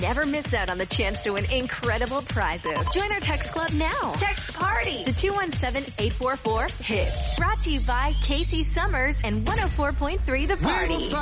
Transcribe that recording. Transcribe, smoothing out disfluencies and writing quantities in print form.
Never miss out on the chance to win incredible prizes. Join our text club now. Text PARTY to 217-844-HITS. Brought to you by Casey Summers and 104.3 The Party.